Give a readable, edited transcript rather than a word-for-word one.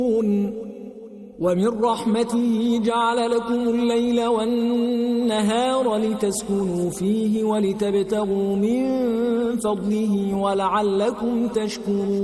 ومن رحمته جعل لكم الليل والنهار لتسكنوا فيه ولتبتغوا من فضله ولعلكم تشكرون